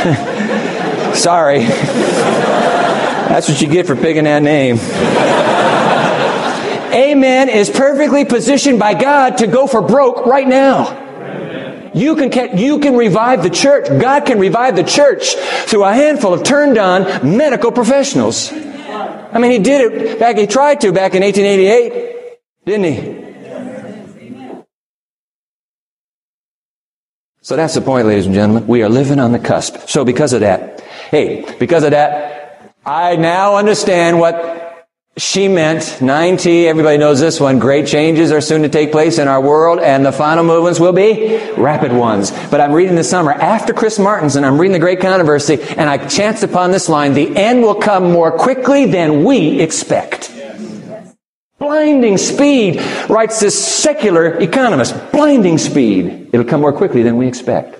Sorry. That's what you get for picking that name. Amen is perfectly positioned by God to go for broke right now. You can revive the church. God can revive the church through a handful of turned-on medical professionals. I mean, he did it back in 1888, didn't he? So that's the point, ladies and gentlemen. We are living on the cusp. So because of that, I now understand what she meant. 9T, everybody knows this one. Great changes are soon to take place in our world, and the final movements will be rapid ones. But I'm reading this summer, after Chris Martin's, and I'm reading The Great Controversy, and I chanced upon this line, the end will come more quickly than we expect. Blinding speed, writes this secular economist. Blinding speed. It'll come more quickly than we expect.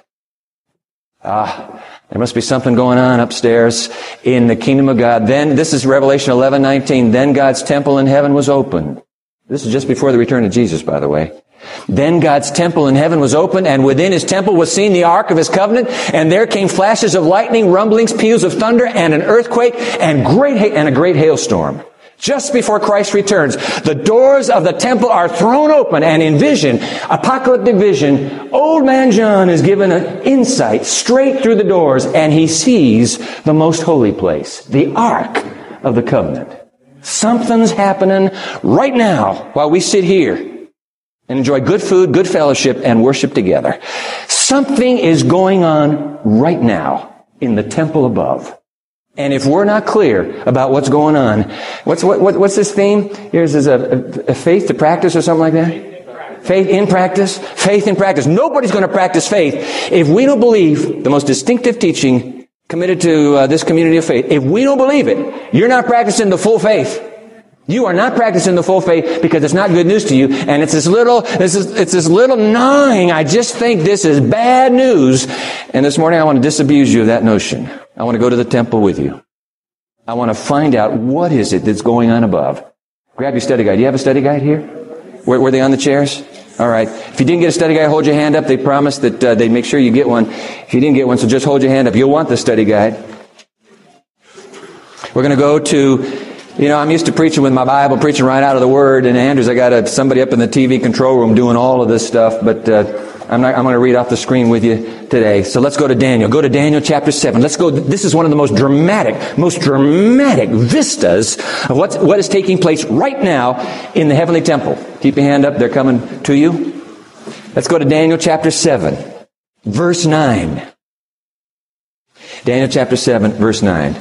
There must be something going on upstairs in the kingdom of God. Then, this is Revelation 11:19. Then God's temple in heaven was opened. This is just before the return of Jesus, by the way. Then God's temple in heaven was opened, and within his temple was seen the ark of his covenant, and there came flashes of lightning, rumblings, peals of thunder, and an earthquake, and a great hailstorm. Just before Christ returns, the doors of the temple are thrown open, and in vision, apocalyptic vision, old man John is given an insight straight through the doors, and he sees the most holy place, the Ark of the Covenant. Something's happening right now while we sit here and enjoy good food, good fellowship, and worship together. Something is going on right now in the temple above. And if we're not clear about what's going on, what's this theme? Here's a faith to practice or something like that? Faith in practice. Faith in practice. Nobody's going to practice faith if we don't believe the most distinctive teaching committed to this community of faith. If we don't believe it, you're not practicing the full faith. You are not practicing the full faith because it's not good news to you, and it's this little gnawing. I just think this is bad news. And this morning I want to disabuse you of that notion. I want to go to the temple with you. I want to find out what is it that's going on above. Grab your study guide. Do you have a study guide here? Were they on the chairs? All right. If you didn't get a study guide, hold your hand up. They promised that they'd make sure you get one. If you didn't get one, so just hold your hand up. You'll want the study guide. We're going to go to... I'm used to preaching with my Bible, preaching right out of the Word. And Andrews, I got somebody up in the TV control room doing all of this stuff, but I'm going to read off the screen with you today. So let's go to Daniel. Go to Daniel chapter 7. Let's go. This is one of the most dramatic vistas of what is taking place right now in the heavenly temple. Keep your hand up. They're coming to you. Let's go to Daniel chapter 7, verse 9. Daniel chapter 7, verse 9.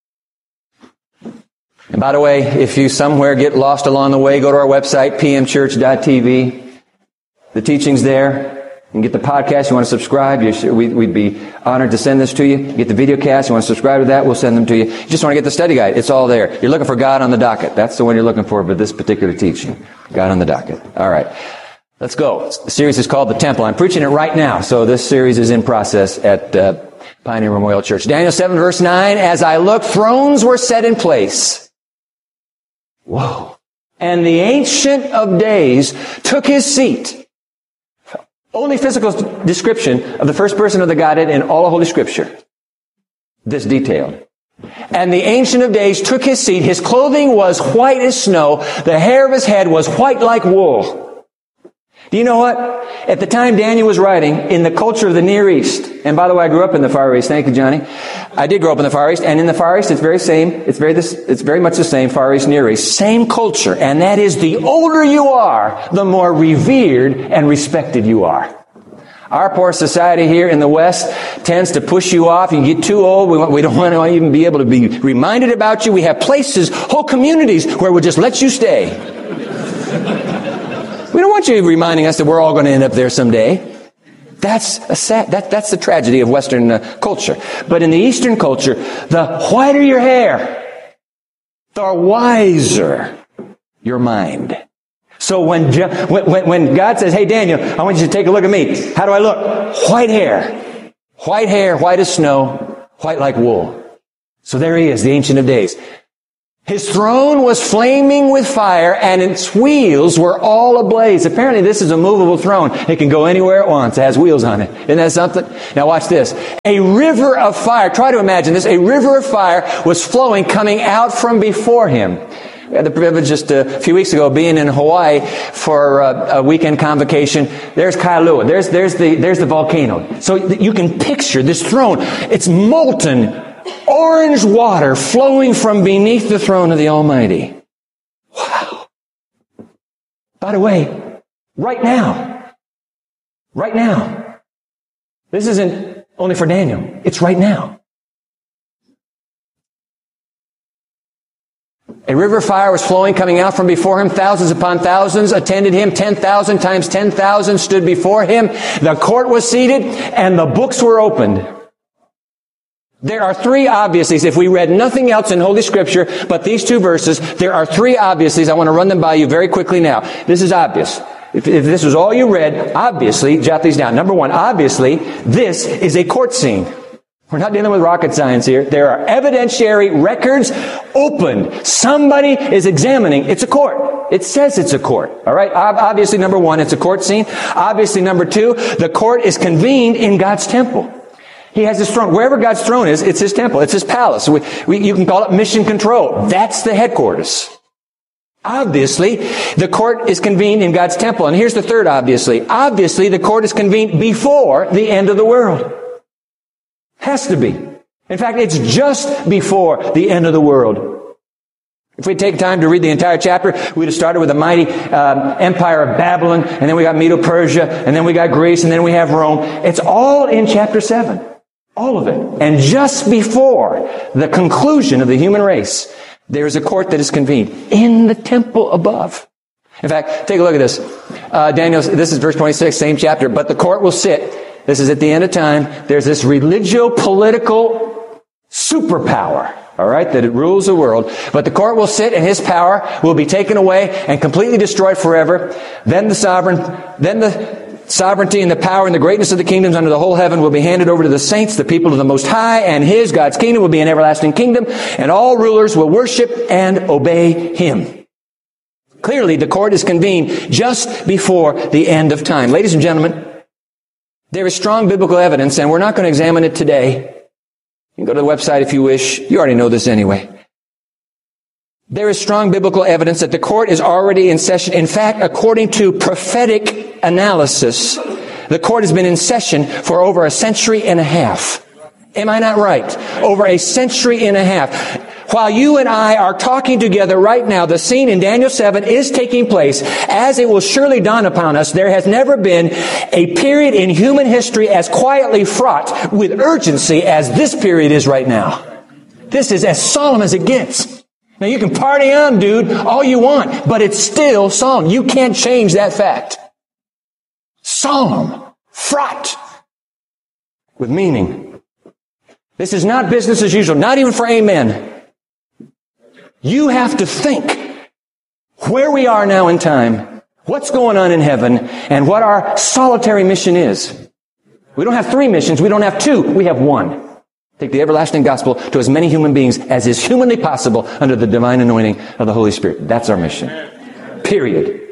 And by the way, if you somewhere get lost along the way, go to our website, pmchurch.tv. The teaching's there. You can get the podcast. You want to subscribe, we'd be honored to send this to you. Get the video cast. You want to subscribe to that, we'll send them to you. You just want to get the study guide. It's all there. You're looking for God on the docket. That's the one you're looking for this particular teaching. God on the docket. All right. Let's go. The series is called The Temple. I'm preaching it right now, so this series is in process at Pioneer Memorial Church. Daniel 7, verse 9, as I looked, thrones were set in place. Whoa. And the Ancient of Days took his seat. Only physical description of the first person of the Godhead in all of Holy Scripture. This detailed. And the Ancient of Days took his seat. His clothing was white as snow. The hair of his head was white like wool. Do you know what? At the time Daniel was writing, in the culture of the Near East, and by the way, I grew up in the Far East. Thank you, Johnny. I did grow up in the Far East, and in the Far East, it's very much the same, Far East, Near East. Same culture, and that is the older you are, the more revered and respected you are. Our poor society here in the West tends to push you off. You get too old. We don't want to even be able to be reminded about you. We have places, whole communities, where we'll just let you stay. We don't want you reminding us that we're all going to end up there someday. That's the tragedy of Western culture. But in the Eastern culture, the whiter your hair, the wiser your mind. So when God says, hey, Daniel, I want you to take a look at me. How do I look? White hair, white as snow, white like wool. So there he is, the Ancient of Days. His throne was flaming with fire, and its wheels were all ablaze. Apparently, this is a movable throne. It can go anywhere it wants. It has wheels on it. Isn't that something? Now watch this. A river of fire. Try to imagine this. A river of fire was flowing, coming out from before him. We had the privilege just a few weeks ago being in Hawaii for a weekend convocation. There's Kailua. There's the volcano. So you can picture this throne. It's molten orange water flowing from beneath the throne of the Almighty. Wow. By the way, right now, this isn't only for Daniel. It's right now. A river of fire was flowing, coming out from before him. Thousands upon thousands attended him. 10,000 times 10,000 stood before him. The court was seated, and the books were opened. There are three obviouslies. If we read nothing else in Holy Scripture but these two verses, there are three obviouslies. I want to run them by you very quickly now. This is obvious. If this was all you read, obviously, jot these down. Number one, obviously, this is a court scene. We're not dealing with rocket science here. There are evidentiary records opened. Somebody is examining. It's a court. It says it's a court. All right? Obviously, number one, it's a court scene. Obviously, number two, the court is convened in God's temple. He has his throne. Wherever God's throne is, it's his temple. It's his palace. You can call it mission control. That's the headquarters. Obviously, the court is convened in God's temple. And here's the third obviously. Obviously, the court is convened before the end of the world. Has to be. In fact, it's just before the end of the world. If we take time to read the entire chapter, we'd have started with the mighty empire of Babylon, and then we got Medo-Persia, and then we got Greece, and then we have Rome. It's all in chapter 7. All of it. And just before the conclusion of the human race, there is a court that is convened in the temple above. In fact, take a look at this. Daniel, this is verse 26, same chapter. But the court will sit. This is at the end of time. There's this religio-political superpower, all right, that it rules the world. But the court will sit, and his power will be taken away and completely destroyed forever. Then the sovereignty and the power and the greatness of the kingdoms under the whole heaven will be handed over to the saints, the people of the Most High, and his, God's kingdom, will be an everlasting kingdom, and all rulers will worship and obey him. Clearly, the court is convened just before the end of time. Ladies and gentlemen, there is strong biblical evidence, and we're not going to examine it today. You can go to the website if you wish. You already know this anyway. There is strong biblical evidence that the court is already in session. In fact, according to prophetic analysis, the court has been in session for over a century and a half. Am I not right? Over a century and a half. While you and I are talking together right now, the scene in Daniel 7 is taking place. As it will surely dawn upon us, there has never been a period in human history as quietly fraught with urgency as this period is right now. This is as solemn as it gets. Now you can party on, dude, all you want, but it's still solemn. You can't change that fact. Solemn, fraught with meaning. This is not business as usual, not even for amen. You have to think where we are now in time, what's going on in heaven, and what our solitary mission is. We don't have 3 missions. We don't have 2. We have 1. Take the everlasting gospel to as many human beings as is humanly possible under the divine anointing of the Holy Spirit. That's our mission. Period.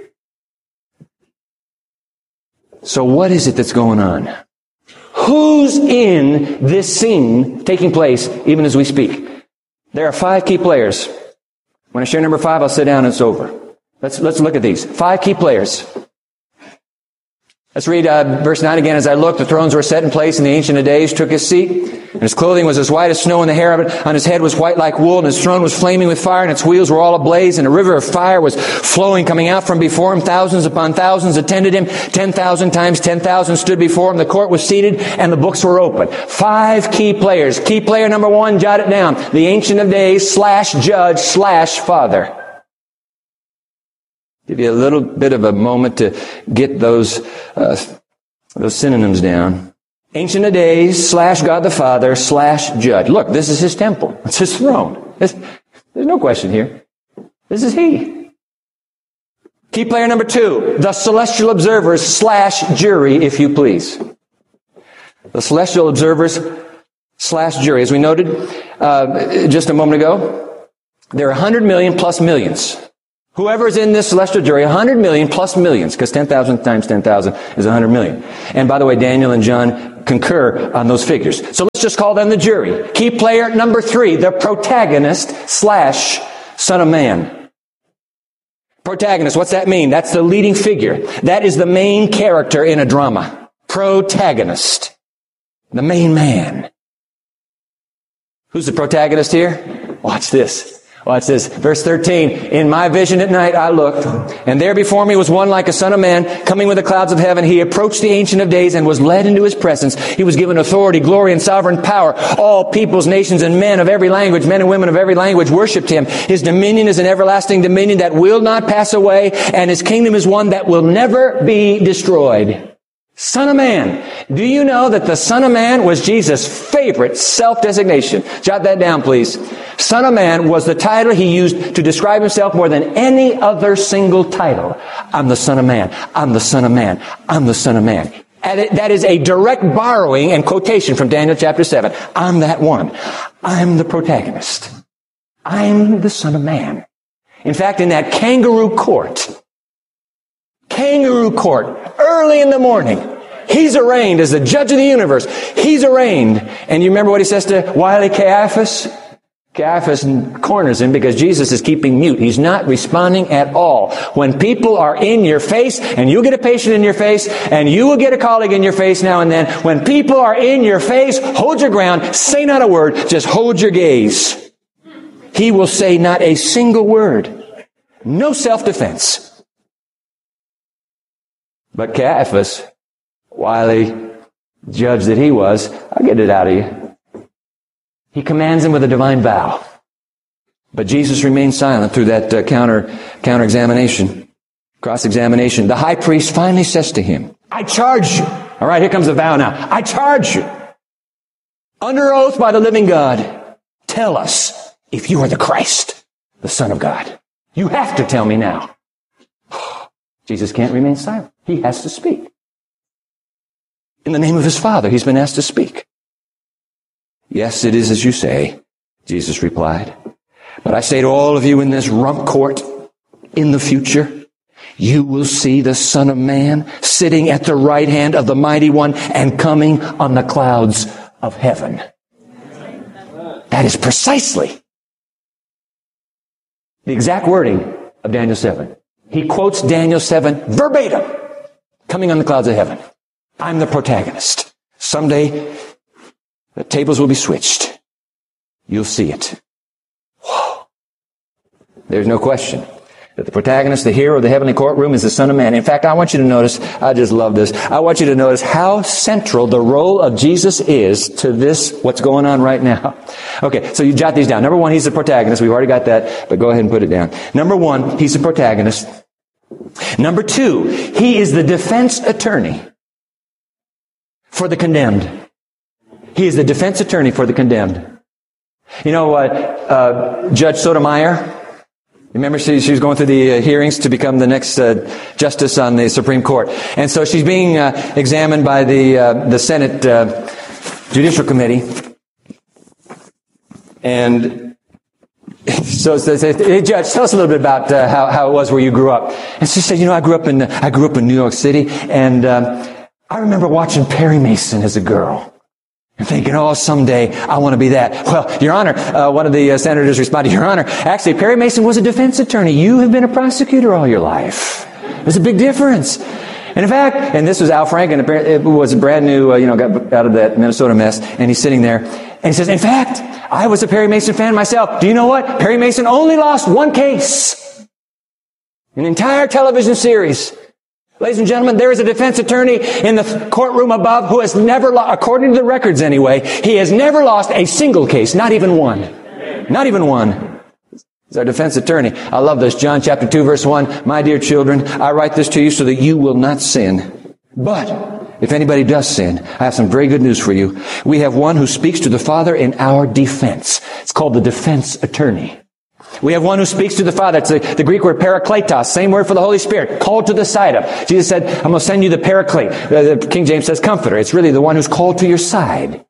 So what is it that's going on? Who's in this scene taking place even as we speak? There are 5 key players. When I share number 5, I'll sit down and it's over. Let's look at these. 5 key players. Let's read verse 9 again. As I looked, the thrones were set in place, and the Ancient of Days took his seat. And his clothing was as white as snow, and the hair of it on his head was white like wool, and his throne was flaming with fire, and its wheels were all ablaze, and a river of fire was flowing, coming out from before him. Thousands upon thousands attended him. 10,000 times 10,000 stood before him. The court was seated, and the books were open. 5 key players. Key player number 1, jot it down. The Ancient of Days / Judge / Father. Give you a little bit of a moment to get those synonyms down. Ancient of Days / God the Father / Judge. Look, this is his temple. It's his throne. There's no question here. This is he. Key player number 2, the celestial observers / jury, if you please. The celestial observers / jury. As we noted just a moment ago, There are 100 million plus millions. Whoever's in this celestial jury, 100 million plus millions, because 10,000 times 10,000 is 100 million. And by the way, Daniel and John concur on those figures. So let's just call them the jury. Key player number 3, the protagonist / Son of Man. Protagonist, what's that mean? That's the leading figure. That is the main character in a drama. Protagonist. The main man. Who's the protagonist here? Watch this. Watch this. Verse 13. In my vision at night I looked, and there before me was one like a son of man, coming with the clouds of heaven. He approached the Ancient of Days and was led into his presence. He was given authority, glory, and sovereign power. All peoples, nations, and men of every language, men and women of every language, worshipped him. His dominion is an everlasting dominion that will not pass away, and his kingdom is one that will never be destroyed. Son of Man. Do you know that the Son of Man was Jesus' favorite self-designation? Jot that down, please. Son of Man was the title he used to describe himself more than any other single title. I'm the Son of Man. I'm the Son of Man. I'm the Son of Man. And that is a direct borrowing and quotation from Daniel chapter 7. I'm that one. I'm the protagonist. I'm the Son of Man. In fact, in that kangaroo court, early in the morning, he's arraigned as the judge of the universe. He's arraigned. And you remember what he says to wily Caiaphas? Caiaphas corners him because Jesus is keeping mute. He's not responding at all. When people are in your face, and you'll get a patient in your face, and you will get a colleague in your face now and then, when people are in your face, hold your ground, say not a word, just hold your gaze. He will say not a single word. No self-defense. But Caiaphas, wily judge that he was, I'll get it out of you. He commands him with a divine vow. But Jesus remained silent through that counter-examination, cross-examination. The high priest finally says to him, I charge you. All right, here comes the vow now. I charge you. Under oath by the living God, tell us if you are the Christ, the Son of God. You have to tell me now. Jesus can't remain silent. He has to speak. In the name of his Father, he's been asked to speak. Yes, it is as you say, Jesus replied. But I say to all of you in this rump court, in the future, you will see the Son of Man sitting at the right hand of the Mighty One and coming on the clouds of heaven. That is precisely the exact wording of Daniel 7. He quotes Daniel 7 verbatim, coming on the clouds of heaven. I'm the protagonist. Someday, the tables will be switched. You'll see it. Whoa. There's no question that the protagonist, the hero of the heavenly courtroom, is the Son of Man. In fact, I want you to notice, I just love this, I want you to notice how central the role of Jesus is to this, what's going on right now. Okay, so you jot these down. Number 1, he's the protagonist. We've already got that, but go ahead and put it down. Number 1, he's the protagonist. Number 2, he is the defense attorney for the condemned. He is the defense attorney for the condemned. You know what, Judge Sotomayor, remember she was going through the hearings to become the next justice on the Supreme Court. And so she's being examined by the Senate Judicial Committee. And so it says, hey, Judge, tell us a little bit about how it was where you grew up. And she said, I grew up in New York City, and I remember watching Perry Mason as a girl. And thinking, someday I want to be that. Well, Your Honor, one of the senators responded, Your Honor, actually Perry Mason was a defense attorney. You have been a prosecutor all your life. There's a big difference. And in fact, and this was Al Franken, it was brand new, got out of that Minnesota mess, and he's sitting there, and he says, in fact, I was a Perry Mason fan myself. Do you know what? Perry Mason only lost one case. An entire television series. Ladies and gentlemen, there is a defense attorney in the courtroom above who has never, according to the records anyway, he has never lost a single case, not even one. Not even one. He's our defense attorney. I love this. John chapter 2, verse 1. My dear children, I write this to you so that you will not sin. But if anybody does sin, I have some very good news for you. We have one who speaks to the Father in our defense. It's called the defense attorney. We have one who speaks to the Father. It's the Greek word parakletos, same word for the Holy Spirit, called to the side of. Jesus said, I'm going to send you the paraclete. The King James says comforter. It's really the one who's called to your side.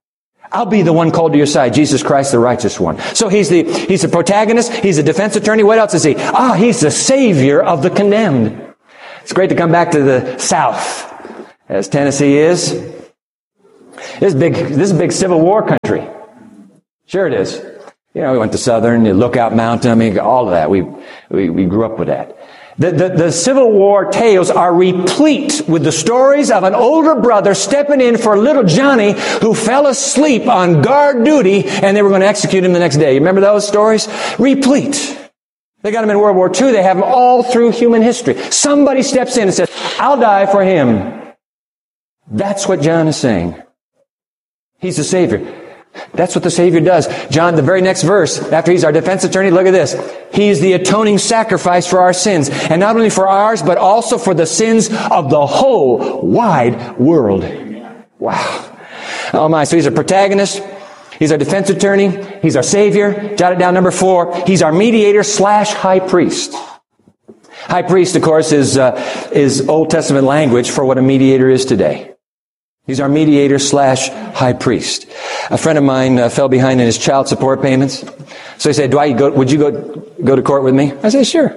I'll be the one called to your side, Jesus Christ, the righteous one. So he's the protagonist. He's a defense attorney. What else is he? He's the savior of the condemned. It's great to come back to the South, as Tennessee is. This is a big Civil War country. Sure it is. You know, we went to Southern, Lookout Mountain, I mean, all of that. We grew up with that. The Civil War tales are replete with the stories of an older brother stepping in for little Johnny who fell asleep on guard duty and they were going to execute him the next day. You remember those stories? Replete. They got them in World War II. They have them all through human history. Somebody steps in and says, I'll die for him. That's what John is saying. He's the Savior. That's what the Savior does. John, the very next verse, after he's our defense attorney, look at this. He's the atoning sacrifice for our sins. And not only for ours, but also for the sins of the whole wide world. Wow. Oh my, so he's a protagonist. He's our defense attorney. He's our Savior. Jot it down, number 4. He's our mediator / high priest. High priest, of course, is Old Testament language for what a mediator is today. He's our mediator / high priest. A friend of mine fell behind in his child support payments. So he said, Dwight, would you go to court with me? I said, sure.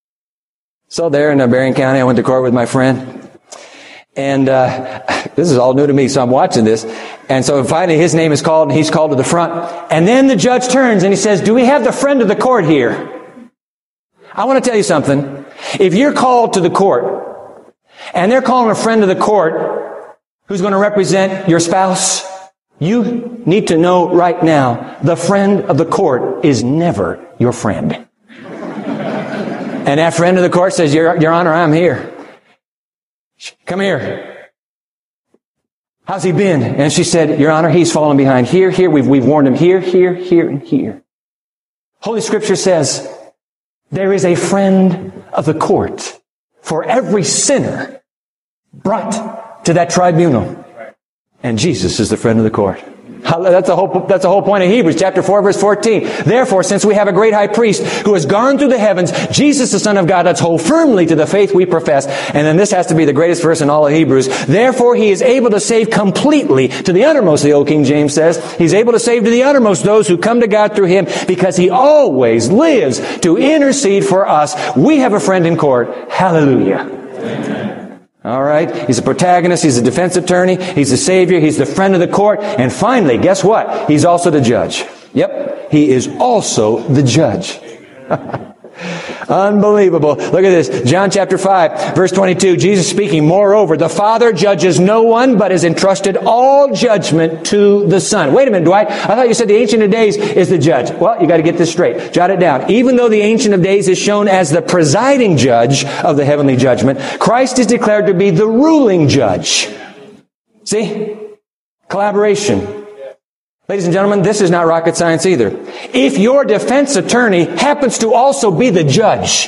So there in Berrien County, I went to court with my friend. And this is all new to me, so I'm watching this. And so finally his name is called, and he's called to the front. And then the judge turns and he says, do we have the friend of the court here? I want to tell you something. If you're called to the court, and they're calling a friend of the court who's going to represent your spouse, you need to know right now, the friend of the court is never your friend. And that friend of the court says, Your Honor, I'm here. Come here. How's he been? And she said, Your Honor, he's fallen behind here. We've warned him here, and here. Holy Scripture says, there is a friend of the court for every sinner brought to that tribunal. And Jesus is the friend of the court. That's the whole point of Hebrews chapter 4 verse 14. Therefore, since we have a great high priest who has gone through the heavens, Jesus the Son of God, let's hold firmly to the faith we profess. And then this has to be the greatest verse in all of Hebrews. Therefore, he is able to save completely to the uttermost, the old King James says. He's able to save to the uttermost those who come to God through him, because he always lives to intercede for us. We have a friend in court. Hallelujah. Amen. All right. He's a protagonist. He's a defense attorney. He's the Savior. He's the friend of the court. And finally, guess what? He's also the judge. Yep. He is also the judge. Unbelievable. Look at this. John chapter 5, verse 22. Jesus speaking, moreover, the Father judges no one, but has entrusted all judgment to the Son. Wait a minute, Dwight. I thought you said the Ancient of Days is the judge. Well, you got to get this straight. Jot it down. Even though the Ancient of Days is shown as the presiding judge of the heavenly judgment, Christ is declared to be the ruling judge. See? Collaboration. Ladies and gentlemen, this is not rocket science either. If your defense attorney happens to also be the judge,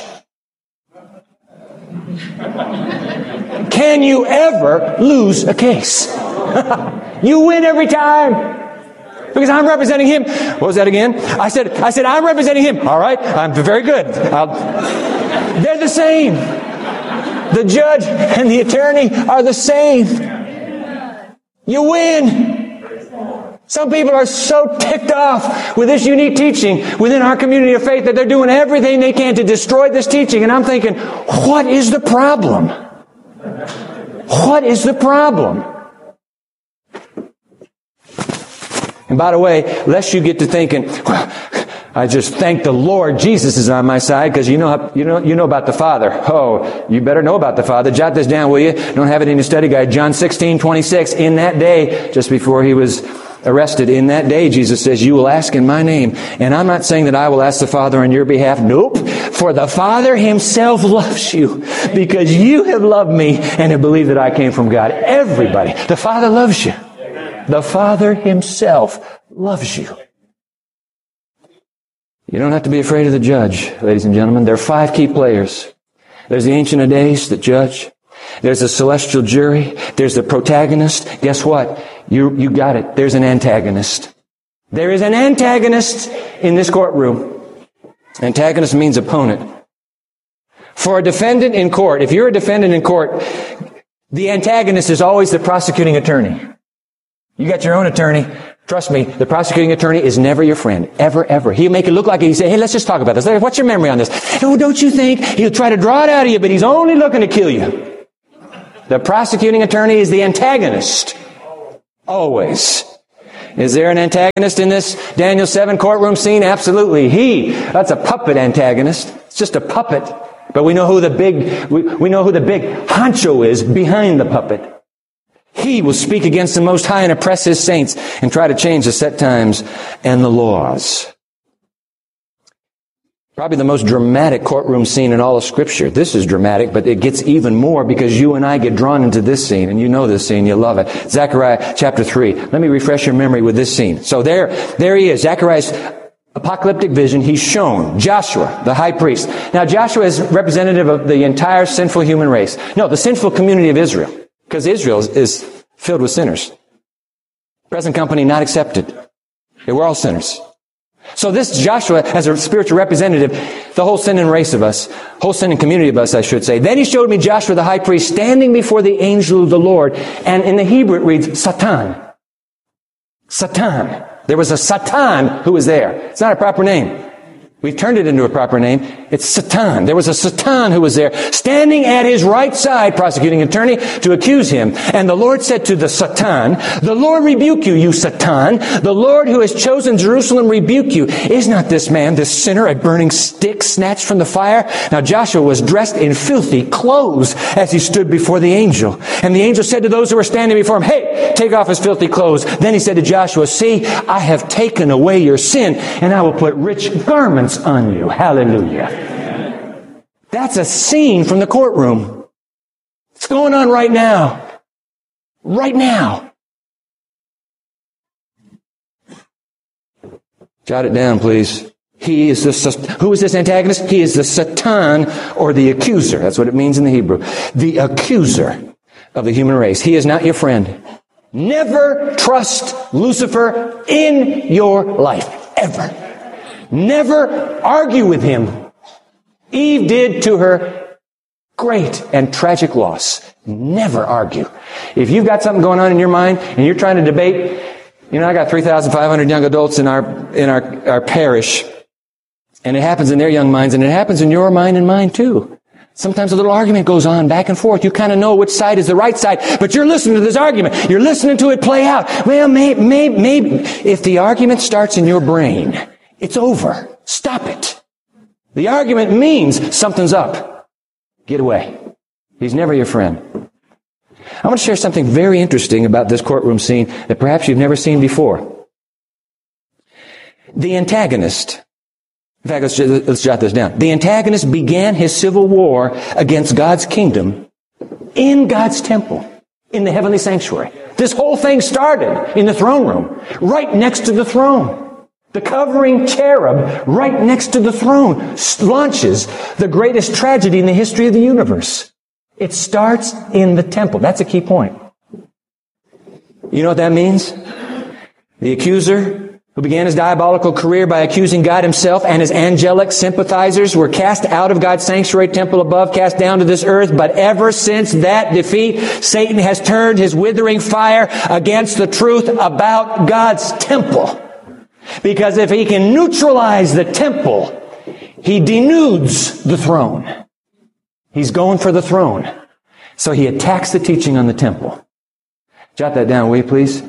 can you ever lose a case? You win every time. Because I'm representing him. What was that again? I said, I'm representing him. All right. I'm very good. They're the same. The judge and the attorney are the same. You win. Some people are so ticked off with this unique teaching within our community of faith that they're doing everything they can to destroy this teaching. And I'm thinking, what is the problem? What is the problem? And by the way, lest you get to thinking, I just thank the Lord Jesus is on my side, because you know about the Father. Oh, you better know about the Father. Jot this down, will you? Don't have it in your study guide. John 16:26. In that day, just before he was arrested, in that day, Jesus says, you will ask in my name. And I'm not saying that I will ask the Father on your behalf. Nope. For the Father himself loves you, because you have loved me and have believed that I came from God. Everybody. The Father loves you. The Father himself loves you. You don't have to be afraid of the judge, ladies and gentlemen. There are 5 key players. There's the Ancient of Days, the judge. There's a celestial jury. There's the protagonist. Guess what? You got it. There's an antagonist. There is an antagonist in this courtroom. Antagonist means opponent. For a defendant in court, if you're a defendant in court, the antagonist is always the prosecuting attorney. You got your own attorney. Trust me, the prosecuting attorney is never your friend. Ever, ever. He'll make it look like he'll say, hey, let's just talk about this. What's your memory on this? Oh, don't you think? He'll try to draw it out of you, but he's only looking to kill you. The prosecuting attorney is the antagonist. Always. Is there an antagonist in this Daniel 7 courtroom scene? Absolutely. That's a puppet antagonist. It's just a puppet. But we know who the big honcho is behind the puppet. He will speak against the Most High and oppress His saints and try to change the set times and the laws. Probably the most dramatic courtroom scene in all of Scripture. This is dramatic, but it gets even more because you and I get drawn into this scene, and you know this scene, you love it. Zechariah chapter 3. Let me refresh your memory with this scene. So there he is, Zechariah's apocalyptic vision. He's shown Joshua, the high priest. Now Joshua is representative of the entire sinful human race. No, the sinful community of Israel. Because Israel is filled with sinners. Present company not accepted. We're all sinners. So this Joshua, as a spiritual representative, the whole sinning race of us, whole sinning community of us, I should say. Then he showed me Joshua the high priest standing before the angel of the Lord. And in the Hebrew it reads, Satan. Satan. There was a Satan who was there. It's not a proper name. We've turned it into a proper name. It's Satan. There was a Satan who was there, standing at his right side, prosecuting attorney, to accuse him. And the Lord said to the Satan, the Lord rebuke you, you Satan. The Lord who has chosen Jerusalem rebuke you. Is not this man, this sinner, a burning stick snatched from the fire? Now Joshua was dressed in filthy clothes as he stood before the angel. And the angel said to those who were standing before him, hey, take off his filthy clothes. Then he said to Joshua, see, I have taken away your sin, and I will put rich garments on you. Hallelujah. That's a scene from the courtroom. It's going on right now. Right now. Jot it down, please. Who is this antagonist? He is the Satan, or the accuser. That's what it means in the Hebrew. The accuser of the human race. He is not your friend. Never trust Lucifer in your life. Ever. Never argue with him. Eve did to her great and tragic loss. Never argue. If you've got something going on in your mind and you're trying to debate, I got 3,500 young adults in our parish, and it happens in their young minds, and it happens in your mind and mine too. Sometimes a little argument goes on back and forth. You kind of know which side is the right side, but you're listening to this argument. You're listening to it play out. Well, maybe if the argument starts in your brain, it's over. Stop it. The argument means something's up. Get away. He's never your friend. I want to share something very interesting about this courtroom scene that perhaps you've never seen before. The antagonist, in fact, let's jot this down. The antagonist began his civil war against God's kingdom in God's temple, in the heavenly sanctuary. This whole thing started in the throne room, right next to the throne. The covering cherub right next to the throne launches the greatest tragedy in the history of the universe. It starts in the temple. That's a key point. You know what that means? The accuser, who began his diabolical career by accusing God himself and his angelic sympathizers, were cast out of God's sanctuary temple above, cast down to this earth. But ever since that defeat, Satan has turned his withering fire against the truth about God's temple. Because if he can neutralize the temple, he denudes the throne. He's going for the throne. So he attacks the teaching on the temple. Jot that down, will you please?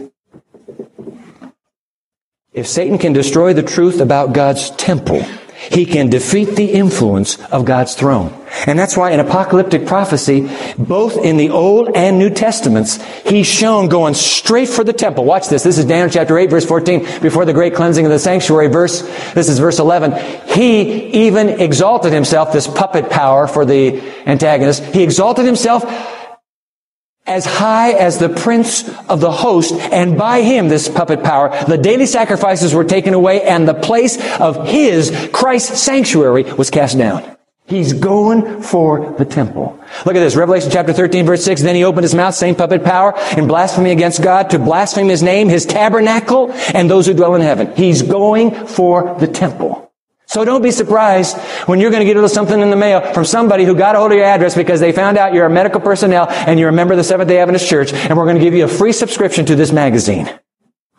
If Satan can destroy the truth about God's temple, he can defeat the influence of God's throne. And that's why in apocalyptic prophecy, both in the Old and New Testaments, he's shown going straight for the temple. Watch this. This is Daniel chapter 8, verse 14. Before the great cleansing of the sanctuary, this is verse 11. He even exalted himself, this puppet power for the antagonist. He exalted himself as high as the prince of the host, and by him, this puppet power, the daily sacrifices were taken away, and the place of his, Christ's sanctuary, was cast down. He's going for the temple. Look at this, Revelation chapter 13, verse 6. Then he opened his mouth, same puppet power, in blasphemy against God, to blaspheme his name, his tabernacle, and those who dwell in heaven. He's going for the temple. So don't be surprised when you're going to get a little something in the mail from somebody who got a hold of your address because they found out you're a medical personnel and you're a member of the Seventh-day Adventist Church, and we're going to give you a free subscription to this magazine.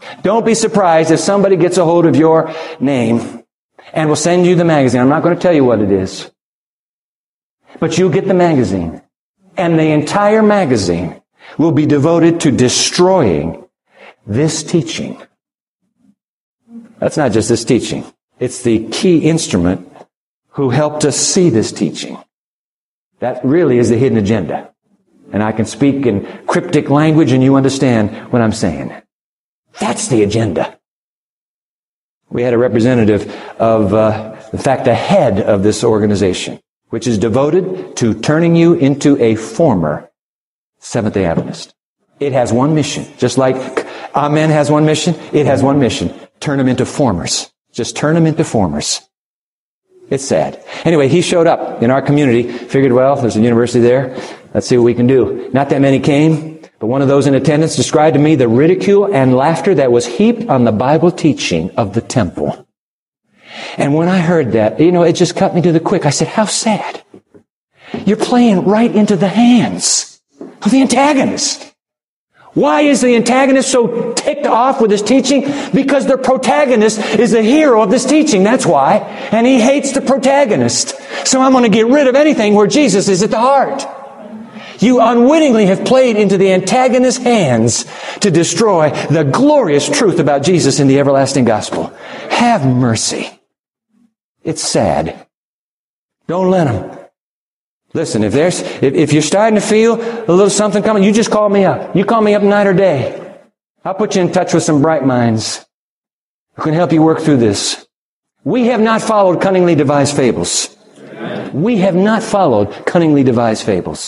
Don't be surprised if somebody gets a hold of your name and will send you the magazine. I'm not going to tell you what it is. But you'll get the magazine. And the entire magazine will be devoted to destroying this teaching. That's not just this teaching. It's the key instrument who helped us see this teaching. That really is the hidden agenda. And I can speak in cryptic language and you understand what I'm saying. That's the agenda. We had a representative of, in fact, the head of this organization, which is devoted to turning you into a former Seventh-day Adventist. It has one mission. Just like Amen has one mission, it has one mission. Turn them into formers. Just turn them into formers. It's sad. Anyway, he showed up in our community, figured, well, there's a university there. Let's see what we can do. Not that many came, but one of those in attendance described to me the ridicule and laughter that was heaped on the Bible teaching of the temple. And when I heard that, it just cut me to the quick. I said, how sad. You're playing right into the hands of the antagonist. Why is the antagonist so ticked off with this teaching? Because the protagonist is the hero of this teaching. That's why. And he hates the protagonist. So I'm going to get rid of anything where Jesus is at the heart. You unwittingly have played into the antagonist's hands to destroy the glorious truth about Jesus in the everlasting gospel. Have mercy. It's sad. Don't let him. Listen, if you're starting to feel a little something coming, you just call me up. You call me up night or day. I'll put you in touch with some bright minds who can help you work through this. We have not followed cunningly devised fables. We have not followed cunningly devised fables.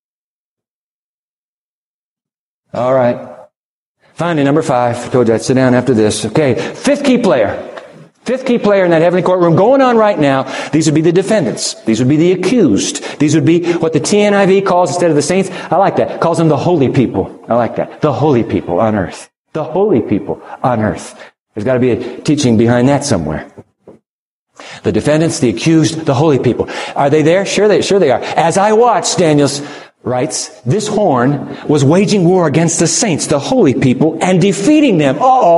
All right. Finally, number 5. I told you I'd sit down after this. Okay. Fifth key player. Fifth key player in that heavenly courtroom going on right now. These would be the defendants. These would be the accused. These would be what the TNIV calls, instead of the saints, I like that, calls them the holy people. I like that. The holy people on earth. The holy people on earth. There's got to be a teaching behind that somewhere. The defendants, the accused, the holy people. Are they there? Sure they are. As I watched, Daniel writes, this horn was waging war against the saints, the holy people, and defeating them.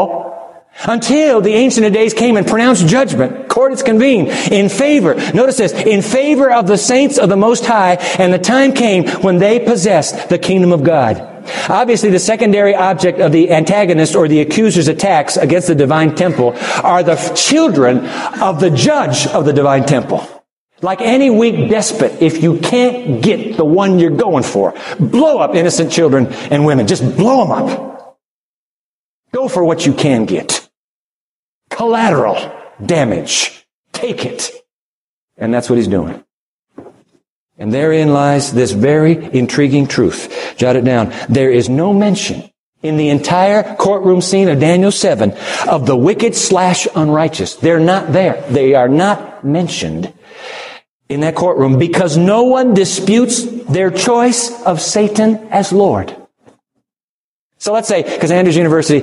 Until the Ancient of Days came and pronounced judgment. Court is convened in favor. Notice this. In favor of the saints of the Most High. And the time came when they possessed the kingdom of God. Obviously, the secondary object of the antagonist or the accuser's attacks against the divine temple are the children of the judge of the divine temple. Like any weak despot, if you can't get the one you're going for, blow up innocent children and women. Just blow them up. Go for what you can get. Collateral damage. Take it. And that's what he's doing. And therein lies this very intriguing truth. Jot it down. There is no mention in the entire courtroom scene of Daniel 7 of the wicked/unrighteous. They're not there. They are not mentioned in that courtroom because no one disputes their choice of Satan as Lord. So let's say, because Andrews University,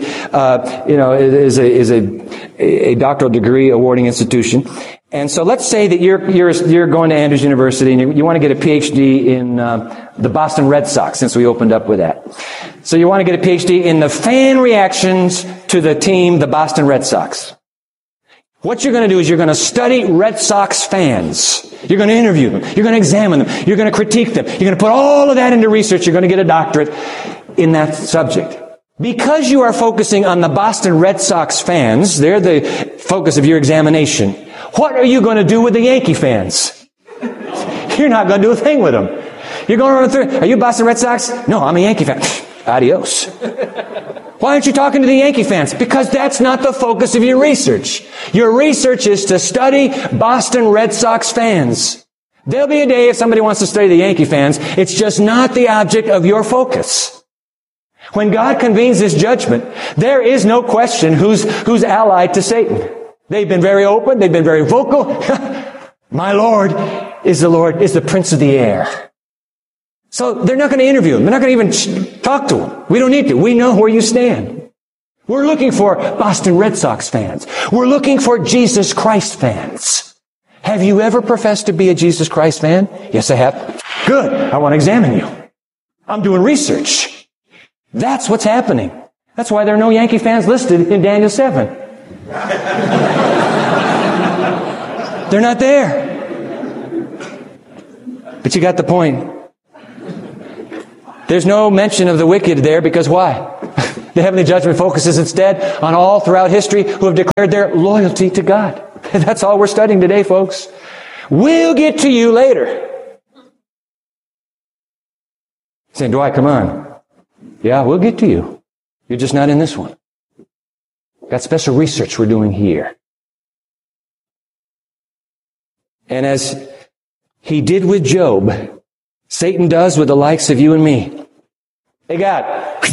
is a doctoral degree awarding institution, and so let's say that you're going to Andrews University and you want to get a PhD in the Boston Red Sox, since we opened up with that. So you want to get a PhD in the fan reactions to the team, the Boston Red Sox. What you're going to do is you're going to study Red Sox fans. You're going to interview them. You're going to examine them. You're going to critique them. You're going to put all of that into research. You're going to get a doctorate in that subject. Because you are focusing on the Boston Red Sox fans, they're the focus of your examination. What are you going to do with the Yankee fans? You're not going to do a thing with them. You're going to run through. Are you Boston Red Sox? No, I'm a Yankee fan. Adios. Why aren't you talking to the Yankee fans? Because that's not the focus of your research. Your research is to study Boston Red Sox fans. There'll be a day if somebody wants to study the Yankee fans. It's just not the object of your focus. When God convenes this judgment, there is no question who's allied to Satan. They've been very open. They've been very vocal. My Lord is the Prince of the air. So they're not going to interview him. They're not going to even talk to him. We don't need to. We know where you stand. We're looking for Boston Red Sox fans. We're looking for Jesus Christ fans. Have you ever professed to be a Jesus Christ fan? Yes, I have. Good. I want to examine you. I'm doing research. That's what's happening. That's why there are no Yankee fans listed in Daniel 7. They're not there. But you got the point. There's no mention of the wicked there because why? The heavenly judgment focuses instead on all throughout history who have declared their loyalty to God. That's all we're studying today, folks. We'll get to you later. Saying, Dwight, come on. Yeah, we'll get to you. You're just not in this one. Got special research we're doing here. And as he did with Job, Satan does with the likes of you and me. Hey, God,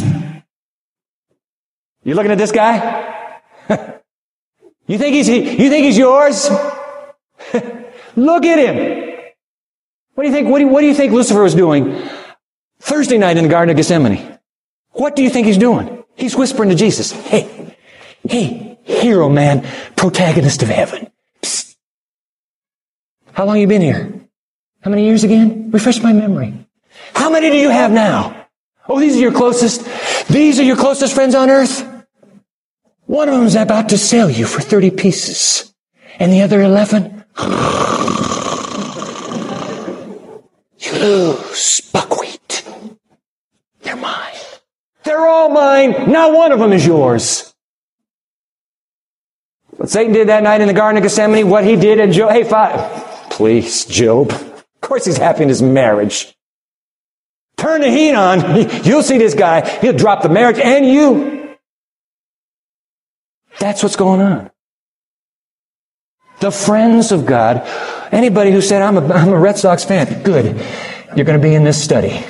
you looking at this guy? You think he's yours? Look at him. What do you think? What do you think Lucifer was doing Thursday night in the Garden of Gethsemane? What do you think he's doing? He's whispering to Jesus, hey, hero man, protagonist of heaven. Psst. How long you been here? How many years again? Refresh my memory. How many do you have now? Oh, these are your closest friends on earth? One of them is about to sell you for 30 pieces. And the other 11? You lose, buckwheat. They're mine. They're all mine. Not one of them is yours. What Satan did that night in the Garden of Gethsemane, what he did at Job. Hey, please, Job. Of course he's happy in his marriage. Turn the heat on. You'll see this guy. He'll drop the marriage and you. That's what's going on. The friends of God. Anybody who said, I'm a Red Sox fan. Good. You're going to be in this study.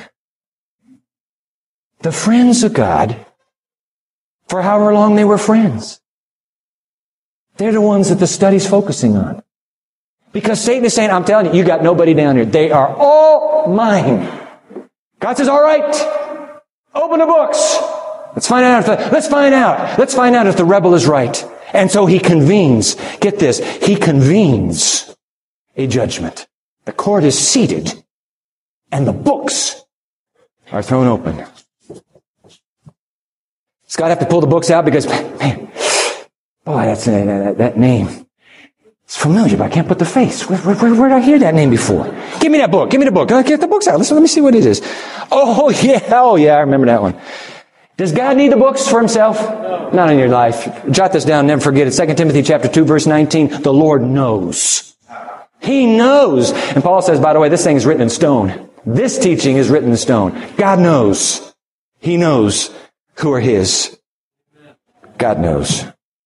The friends of God, for however long they were friends. They're the ones that the study's focusing on. Because Satan is saying, I'm telling you, you got nobody down here. They are all mine. God says, all right, open the books. Let's find out if the rebel is right. And so he convenes. Get this. He convenes a judgment. The court is seated and the books are thrown open. Scott have to pull the books out because, man, boy, that name. It's familiar, but I can't put the face. Where did I hear that name before? Give me that book. Give me the book. Get the books out. Let me see what it is. Oh, yeah, I remember that one. Does God need the books for himself? No. Not in your life. Jot this down, never forget it. 2 Timothy chapter 2, verse 19. The Lord knows. He knows. And Paul says, by the way, this thing is written in stone. This teaching is written in stone. God knows. He knows who are his. God knows.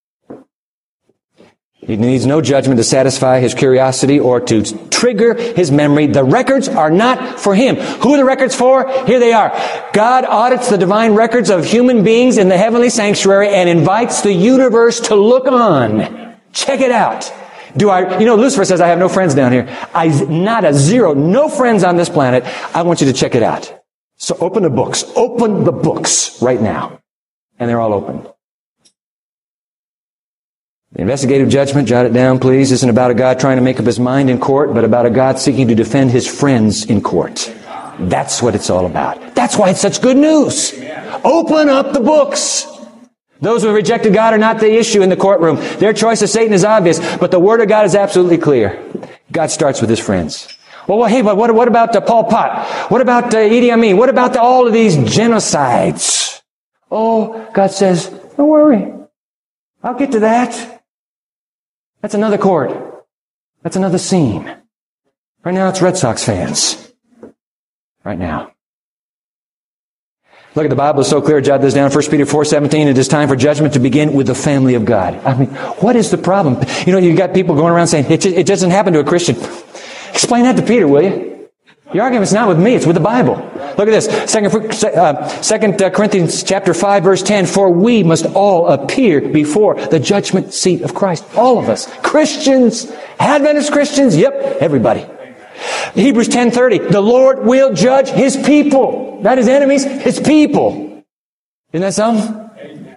He needs no judgment to satisfy his curiosity or to trigger his memory. The records are not for him. Who are the records for? Here they are. God audits the divine records of human beings in the heavenly sanctuary and invites the universe to look on. Check it out. Lucifer says, I have no friends down here. No friends on this planet. I want you to check it out. So open the books. Open the books right now. And they're all open. The investigative judgment, jot it down, please, isn't about a God trying to make up his mind in court, but about a God seeking to defend his friends in court. That's what it's all about. That's why it's such good news. Open up the books. Those who have rejected God are not the issue in the courtroom. Their choice of Satan is obvious, but the Word of God is absolutely clear. God starts with his friends. Well, hey, but what about Pol Pot? What about Idi Amin? What about all of these genocides? Oh, God says, don't worry. I'll get to that. That's another court. That's another scene. Right now it's Red Sox fans. Right now. Look at the Bible is so clear. Jot this down. 1 Peter 4:17. It is time for judgment to begin with the family of God. I mean, what is the problem? You got people going around saying, it doesn't happen to a Christian. Explain that to Peter, will you? Your argument's not with me, it's with the Bible. Look at this. 2 Corinthians chapter 5, verse 10. For we must all appear before the judgment seat of Christ. All of us. Christians. Adventist Christians. Yep. Everybody. Hebrews 10:30. The Lord will judge his people. Not his enemies, his people. Isn't that something?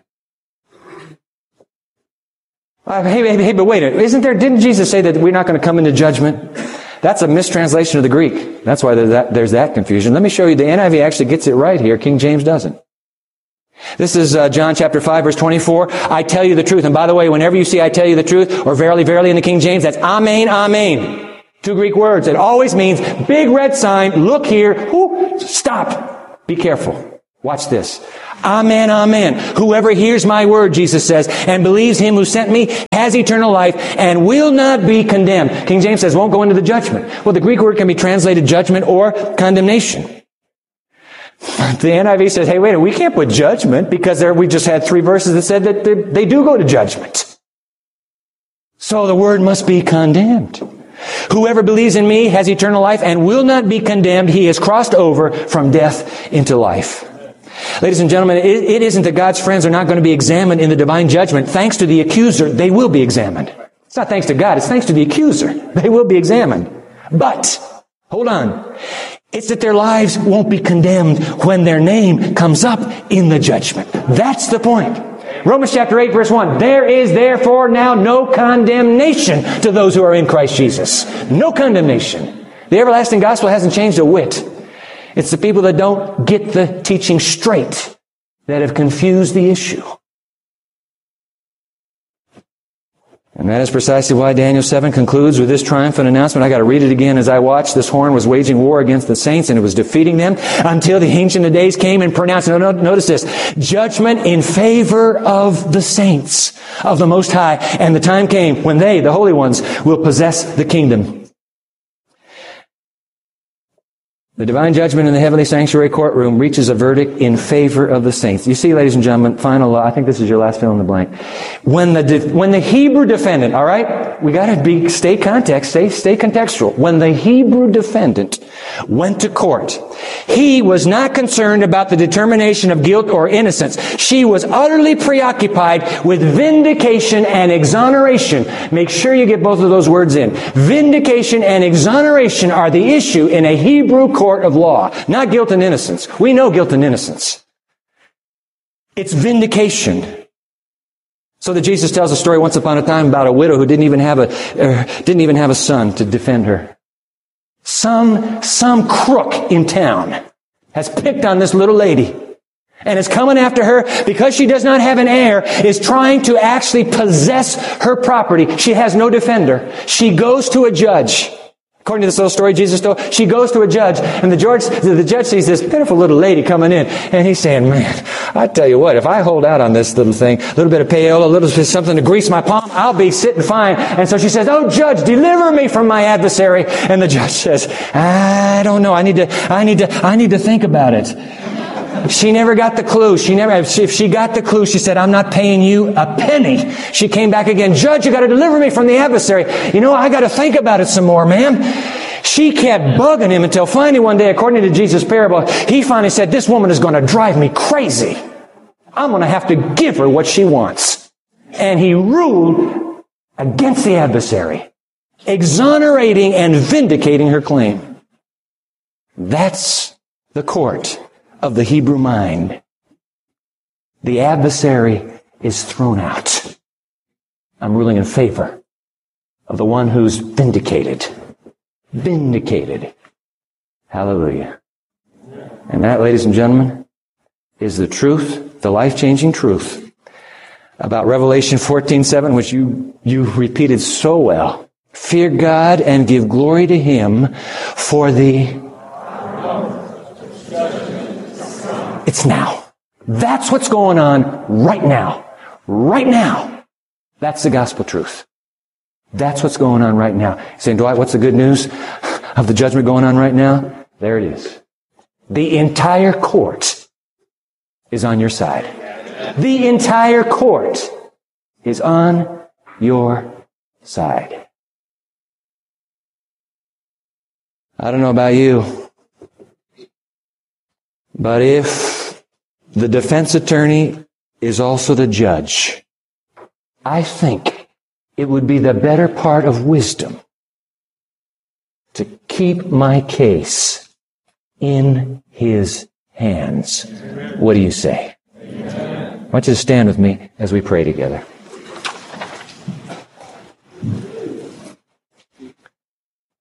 Hey, but wait a minute. Didn't Jesus say that we're not going to come into judgment? That's a mistranslation of the Greek. That's why there's that confusion. Let me show you. The NIV actually gets it right here. King James doesn't. This is John chapter 5, verse 24. I tell you the truth. And by the way, whenever you see I tell you the truth, or verily, verily in the King James, that's amen, amen. Two Greek words. It always means big red sign, look here, stop. Be careful. Watch this. Amen, amen. Whoever hears my word, Jesus says, and believes him who sent me has eternal life and will not be condemned. King James says won't go into the judgment. Well, the Greek word can be translated judgment or condemnation. The NIV says, hey, wait, we can't put judgment because we just had 3 verses that said that they do go to judgment. So the word must be condemned. Whoever believes in me has eternal life and will not be condemned. He has crossed over from death into life. Ladies and gentlemen, it isn't that God's friends are not going to be examined in the divine judgment. Thanks to the accuser, they will be examined. It's not thanks to God, it's thanks to the accuser. They will be examined. But, hold on. It's that their lives won't be condemned when their name comes up in the judgment. That's the point. Romans chapter 8, verse 1. There is therefore now no condemnation to those who are in Christ Jesus. No condemnation. The everlasting gospel hasn't changed a whit. It's the people that don't get the teaching straight that have confused the issue. And that is precisely why Daniel 7 concludes with this triumphant announcement. I got to read it again as I watched. This horn was waging war against the saints, and it was defeating them until the Ancient of Days came and pronounced, notice this, judgment in favor of the saints of the Most High. And the time came when they, the holy ones, will possess the kingdom. The divine judgment in the heavenly sanctuary courtroom reaches a verdict in favor of the saints. You see, ladies and gentlemen, final law. I think this is your last fill in the blank. When the Hebrew defendant, all right, we got to stay contextual. When the Hebrew defendant went to court, he was not concerned about the determination of guilt or innocence. She was utterly preoccupied with vindication and exoneration. Make sure you get both of those words in. Vindication and exoneration are the issue in a Hebrew court of law, not guilt and innocence. We know guilt and innocence. It's vindication. So that Jesus tells a story once upon a time about a widow who didn't even have a son to defend her. Some crook in town has picked on this little lady and is coming after her because she does not have an heir, is trying to actually possess her property. She has no defender. She goes to a judge. According to this little story Jesus told, she goes to a judge, and the judge sees this pitiful little lady coming in, and he's saying, man, I tell you what, if I hold out on this little thing, a little bit of payola, a little bit of something to grease my palm, I'll be sitting fine. And so she says, oh, judge, deliver me from my adversary. And the judge says, I don't know, I need to think about it. She never got the clue. If she got the clue, she said, I'm not paying you a penny. She came back again. Judge, you got to deliver me from the adversary. You know, I got to think about it some more, ma'am. She kept bugging him until finally one day, according to Jesus' parable, he finally said, this woman is going to drive me crazy. I'm going to have to give her what she wants. And he ruled against the adversary, exonerating and vindicating her claim. That's the court of the Hebrew mind. The adversary is thrown out. I'm ruling in favor of the one who's vindicated. Vindicated. Hallelujah. And that, ladies and gentlemen, is the truth, the life-changing truth about Revelation 14:7, which you repeated so well. Fear God and give glory to Him, for it's now. That's what's going on right now. Right now. That's the gospel truth. That's what's going on right now. You're saying, Dwight, what's the good news of the judgment going on right now? There it is. The entire court is on your side. The entire court is on your side. I don't know about you, but if the defense attorney is also the judge, I think it would be the better part of wisdom to keep my case in his hands. What do you say? Amen. I want you to stand with me as we pray together.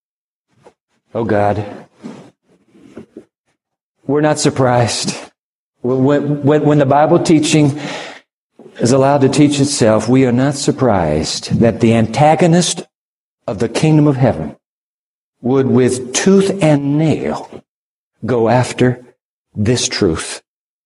Oh God, we're not surprised When the Bible teaching is allowed to teach itself, we are not surprised that the antagonist of the kingdom of heaven would with tooth and nail go after this truth.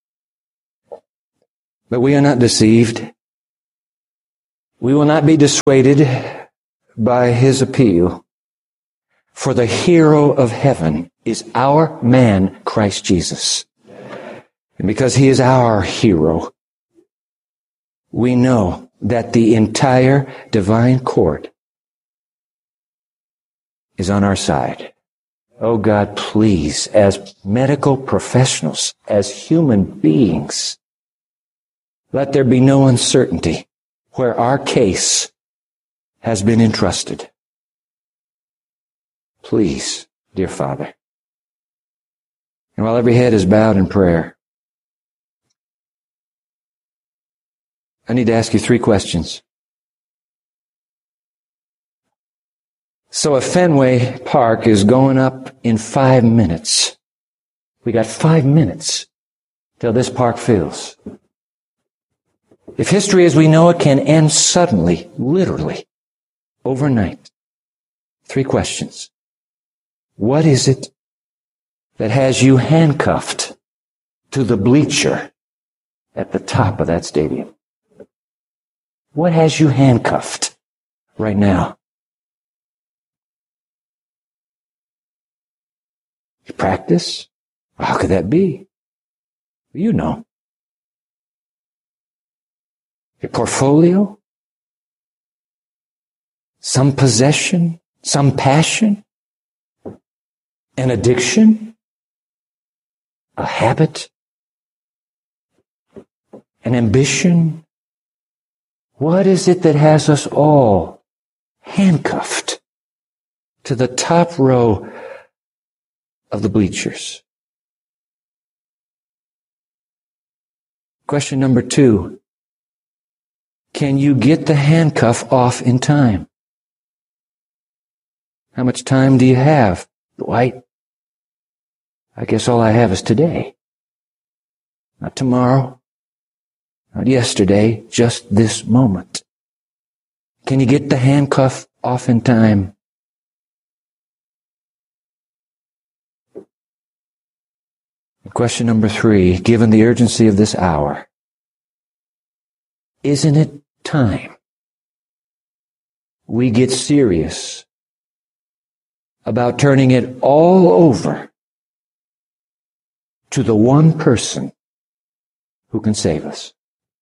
But we are not deceived. We will not be dissuaded by his appeal. For the hero of heaven is our man, Christ Jesus. And because he is our hero, we know that the entire divine court is on our side. Oh God, please, as medical professionals, as human beings, let there be no uncertainty where our case has been entrusted. Please, dear Father. And while every head is bowed in prayer, I need to ask you 3 questions. So if Fenway Park is going up in 5 minutes, we got 5 minutes till this park fills. If history as we know it can end suddenly, literally, overnight, 3 questions. What is it that has you handcuffed to the bleacher at the top of that stadium? What has you handcuffed right now? You practice? How could that be? You know. Your portfolio? Some possession? Some passion? An addiction? A habit? An ambition? What is it that has us all handcuffed to the top row of the bleachers? Question number 2. Can you get the handcuff off in time? How much time do you have, Dwight? I guess all I have is today. Not tomorrow. Not yesterday. Just this moment. Can you get the handcuff off in time? Question number 3, given the urgency of this hour, isn't it time we get serious about turning it all over to the one person who can save us?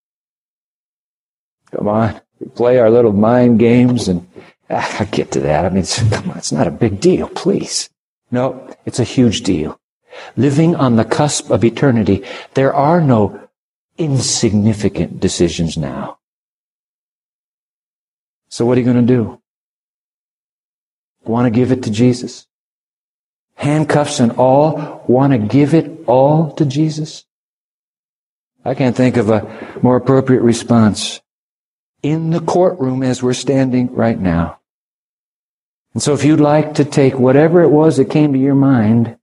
Come on, we play our little mind games and I get to that. I mean, come on, it's not a big deal, please. No, it's a huge deal. Living on the cusp of eternity, there are no insignificant decisions now. So what are you going to do? Want to give it to Jesus? Handcuffs and all, want to give it all to Jesus? I can't think of a more appropriate response in the courtroom as we're standing right now. And so if you'd like to take whatever it was that came to your mind,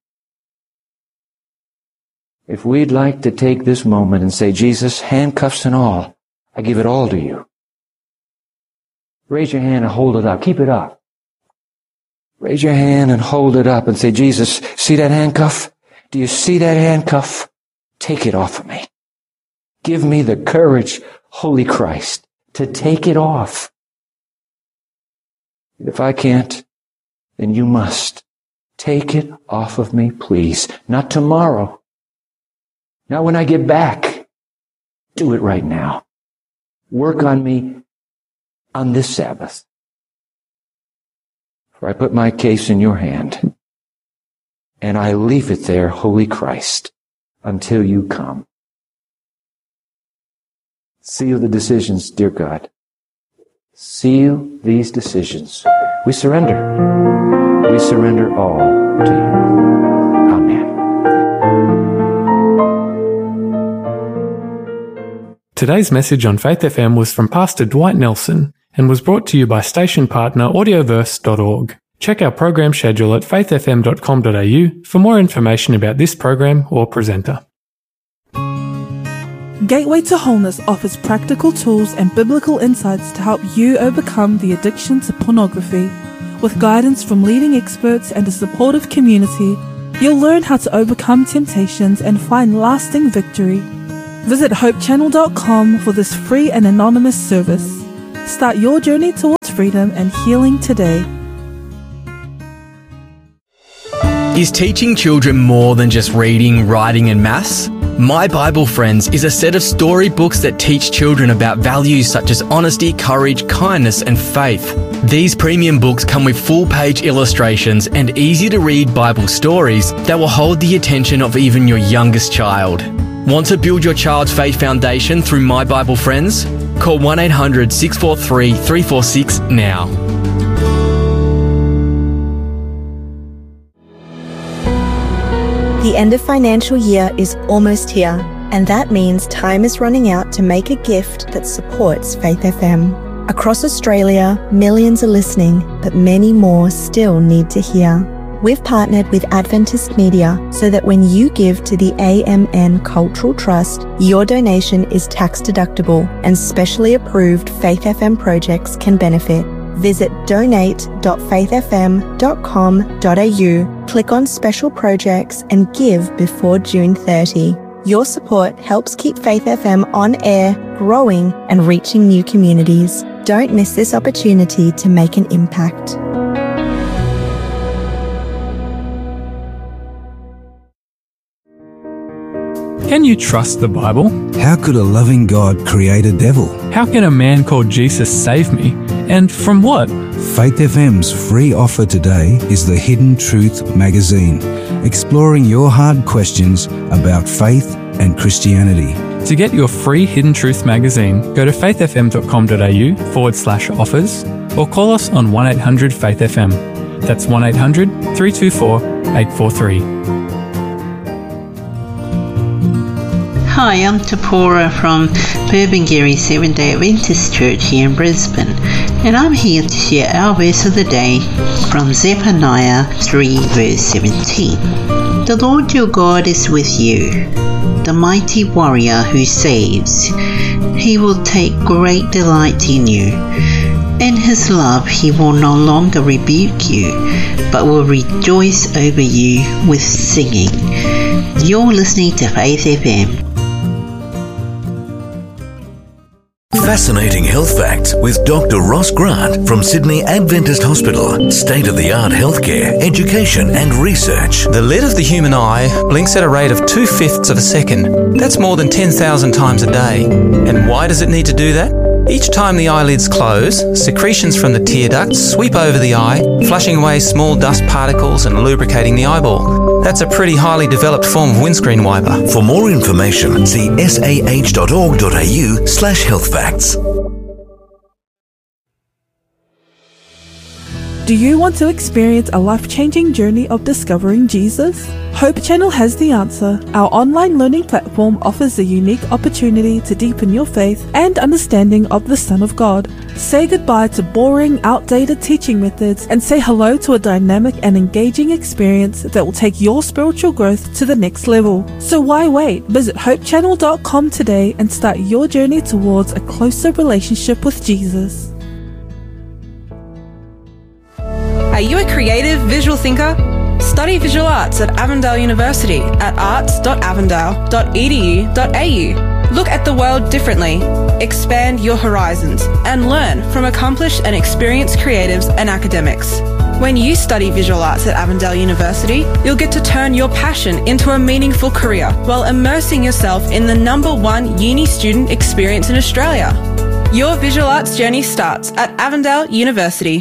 if we'd like to take this moment and say, Jesus, handcuffs and all, I give it all to you. Raise your hand and hold it up. Keep it up. Raise your hand and hold it up and say, Jesus, see that handcuff? Do you see that handcuff? Take it off of me. Give me the courage, Holy Christ, to take it off. If I can't, then you must. Take it off of me, please. Not tomorrow. Not when I get back. Do it right now. Work on me on this Sabbath. For I put my case in your hand, and I leave it there, Holy Christ, until you come. Seal the decisions, dear God. Seal these decisions. We surrender. We surrender all to you. Amen. Today's message on Faith FM was from Pastor Dwight Nelson and was brought to you by station partner audioverse.org. Check our program schedule at faithfm.com.au for more information about this program or presenter. Gateway to Wholeness offers practical tools and biblical insights to help you overcome the addiction to pornography. With guidance from leading experts and a supportive community, you'll learn how to overcome temptations and find lasting victory. Visit hopechannel.com for this free and anonymous service. Start your journey towards freedom and healing today. Is teaching children more than just reading, writing and maths? My Bible Friends is a set of storybooks that teach children about values such as honesty, courage, kindness and faith. These premium books come with full-page illustrations and easy-to-read Bible stories that will hold the attention of even your youngest child. Want to build your child's faith foundation through My Bible Friends? Call 1-800-643-346 now. The end of financial year is almost here, and that means time is running out to make a gift that supports Faith FM. Across Australia, millions are listening, but many more still need to hear. We've partnered with Adventist Media so that when you give to the AMN Cultural Trust, your donation is tax deductible and specially approved Faith FM projects can benefit. Visit donate.faithfm.com.au, click on special projects and give before June 30. Your support helps keep Faith FM on air, growing and reaching new communities. Don't miss this opportunity to make an impact. Can you trust the Bible? How could a loving God create a devil? How can a man called Jesus save me? And from what? Faith FM's free offer today is the Hidden Truth magazine, exploring your hard questions about faith and Christianity. To get your free Hidden Truth magazine, go to faithfm.com.au/offers or call us on 1-800-FAITH-FM. That's 1-800-324-843. Hi, I'm Tapora from Burpengary Seventh-day Adventist Church here in Brisbane, and I'm here to share our verse of the day from Zephaniah 3 verse 17. The Lord your God is with you, the mighty warrior who saves. He will take great delight in you. In his love he will no longer rebuke you, but will rejoice over you with singing. You're listening to Faith FM. Fascinating Health Facts with Dr. Ross Grant from Sydney Adventist Hospital. State-of-the-art healthcare, education and research. The lid of the human eye blinks at a rate of 2/5 of a second. That's more than 10,000 times a day. And why does it need to do that? Each time the eyelids close, secretions from the tear ducts sweep over the eye, flushing away small dust particles and lubricating the eyeball. That's a pretty highly developed form of windscreen wiper. For more information, see sah.org.au/healthfacts. Do you want to experience a life-changing journey of discovering Jesus? Hope Channel has the answer. Our online learning platform offers a unique opportunity to deepen your faith and understanding of the Son of God. Say goodbye to boring, outdated teaching methods and say hello to a dynamic and engaging experience that will take your spiritual growth to the next level. So why wait? Visit hopechannel.com today and start your journey towards a closer relationship with Jesus. Are you a creative visual thinker? Study visual arts at Avondale University at arts.avondale.edu.au. Look at the world differently, expand your horizons, and learn from accomplished and experienced creatives and academics. When you study visual arts at Avondale University, you'll get to turn your passion into a meaningful career while immersing yourself in the #1 uni student experience in Australia. Your visual arts journey starts at Avondale University.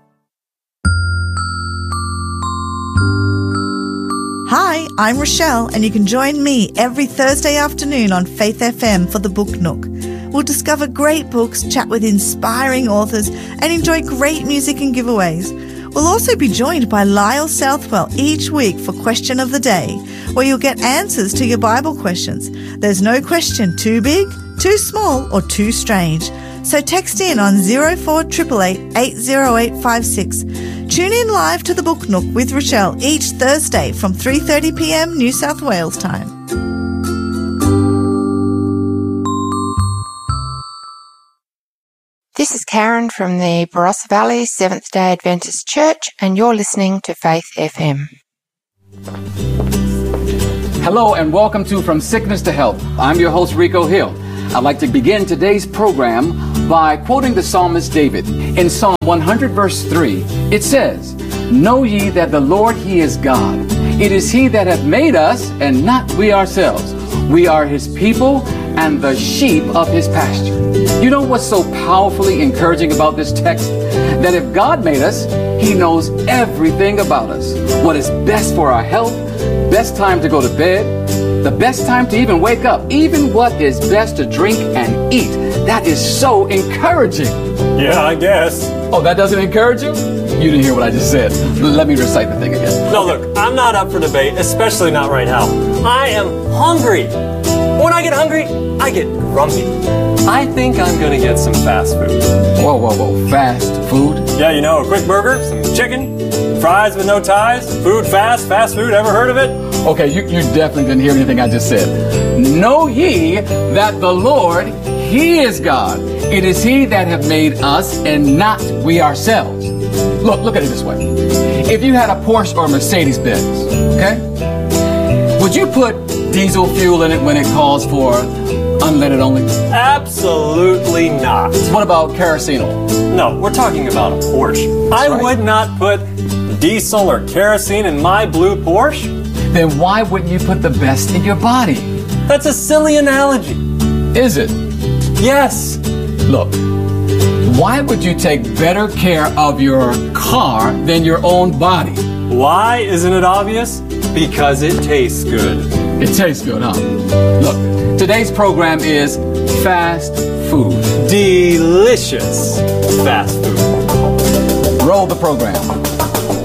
Hi, I'm Rochelle, and you can join me every Thursday afternoon on Faith FM for the Book Nook. We'll discover great books, chat with inspiring authors, and enjoy great music and giveaways. We'll also be joined by Lyle Southwell each week for Question of the Day, where you'll get answers to your Bible questions. There's no question too big, too small, or too strange. So text in on 0488 80856. Tune in live to the Book Nook with Rochelle each Thursday from 3:30 p.m. New South Wales time. Karen from the Barossa Valley Seventh-day Adventist Church, and you're listening to Faith FM. Hello and welcome to From Sickness to Health. I'm your host, Rico Hill. I'd like to begin today's program by quoting the psalmist David. In Psalm 100 verse 3, it says, "Know ye that the Lord, He is God. It is He that hath made us, and not we ourselves. We are His people and the sheep of His pasture." You know what's so powerfully encouraging about this text? That if God made us, He knows everything about us. What is best for our health, best time to go to bed, the best time to even wake up, even what is best to drink and eat. That is so encouraging. Yeah, I guess. Oh, that doesn't encourage you? You didn't hear what I just said. Let me recite the thing again. No, look, I'm not up for debate, especially not right now. I am hungry. When I get hungry, I get grumpy. I think I'm gonna get some fast food. Whoa. Fast food? Yeah, you know, a quick burger, some chicken, fries with no ties, food fast food, ever heard of it? Okay, you definitely didn't hear anything I just said. Know ye that the Lord, He is God. It is He that hath made us and not we ourselves. Look at it this way. If you had a Porsche or Mercedes-Benz, okay? Would you put diesel fuel in it when it calls for unleaded only? Absolutely not. What about kerosene oil? No, we're talking about a Porsche. I would not put diesel or kerosene in my blue Porsche. Then why wouldn't you put the best in your body? That's a silly analogy. Is it? Yes. Look, why would you take better care of your car than your own body? Why isn't it obvious? Because it tastes good. It tastes good, huh? Look, today's program is fast food. Delicious fast food. Roll the program.